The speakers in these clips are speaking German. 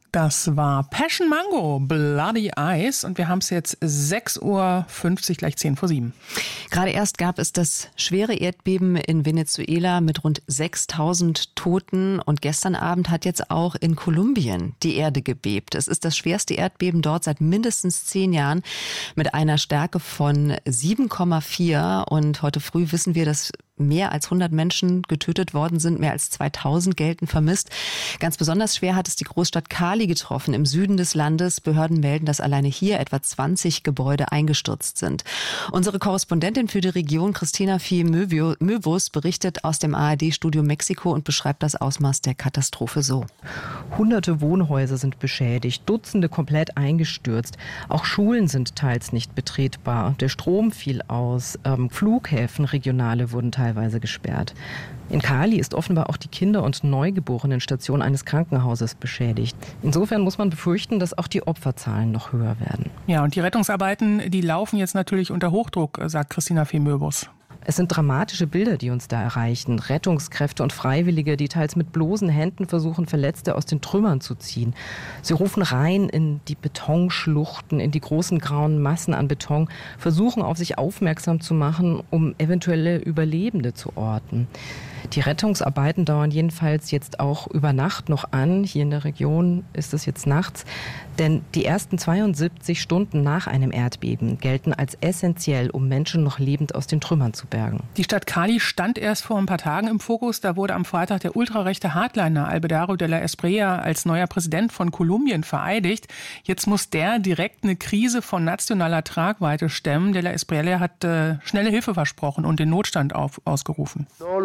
Das war Passion Mango, Bloody Eyes und wir haben es jetzt 6:50 Uhr, gleich 7:10. Gerade erst gab es das schwere Erdbeben in Venezuela mit rund 6.000 Toten und gestern Abend hat jetzt auch in Kolumbien die Erde gebebt. Es ist das schwerste Erdbeben dort seit mindestens 10 Jahren mit einer Stärke von 7,4 und heute früh wissen wir, dass mehr als 100 Menschen getötet worden sind, mehr als 2000 gelten vermisst. Ganz besonders schwer hat es die Großstadt Cali getroffen, im Süden des Landes. Behörden melden, dass alleine hier etwa 20 Gebäude eingestürzt sind. Unsere Korrespondentin für die Region, Christina Fie-Möwus, berichtet aus dem ARD-Studio Mexiko und beschreibt das Ausmaß der Katastrophe so. Hunderte Wohnhäuser sind beschädigt, Dutzende komplett eingestürzt. Auch Schulen sind teils nicht betretbar. Der Strom fiel aus. Flughäfen, regionale, wurden teilweise gesperrt. In Cali ist offenbar auch die Kinder- und Neugeborenenstation eines Krankenhauses beschädigt. Insofern muss man befürchten, dass auch die Opferzahlen noch höher werden. Ja, und die Rettungsarbeiten, die laufen jetzt natürlich unter Hochdruck, sagt Christina Fie-Möwus. Es sind dramatische Bilder, die uns da erreichen. Rettungskräfte und Freiwillige, die teils mit bloßen Händen versuchen, Verletzte aus den Trümmern zu ziehen. Sie rufen rein in die Betonschluchten, in die großen grauen Massen an Beton, versuchen auf sich aufmerksam zu machen, um eventuelle Überlebende zu orten. Die Rettungsarbeiten dauern jedenfalls jetzt auch über Nacht noch an. Hier in der Region ist es jetzt nachts. Denn die ersten 72 Stunden nach einem Erdbeben gelten als essentiell, um Menschen noch lebend aus den Trümmern zu bergen. Die Stadt Cali stand erst vor ein paar Tagen im Fokus. Da wurde am Freitag der ultrarechte Hardliner Abelardo de la Espriella als neuer Präsident von Kolumbien vereidigt. Jetzt muss der direkt eine Krise von nationaler Tragweite stemmen. De la Espriella hat schnelle Hilfe versprochen und den Notstand ausgerufen.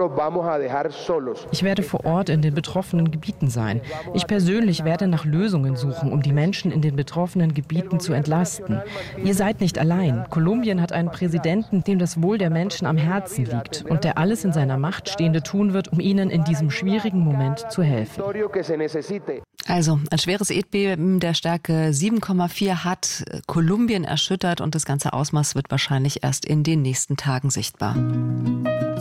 Ich werde vor Ort in den betroffenen Gebieten sein. Ich persönlich werde nach Lösungen suchen, um die Menschen in den betroffenen Gebieten zu entlasten. Ihr seid nicht allein. Kolumbien hat einen Präsidenten, dem das Wohl der Menschen am Herzen liegt und der alles in seiner Macht Stehende tun wird, um ihnen in diesem schwierigen Moment zu helfen. Also ein schweres Erdbeben der Stärke 7,4 hat Kolumbien erschüttert und das ganze Ausmaß wird wahrscheinlich erst in den nächsten Tagen sichtbar.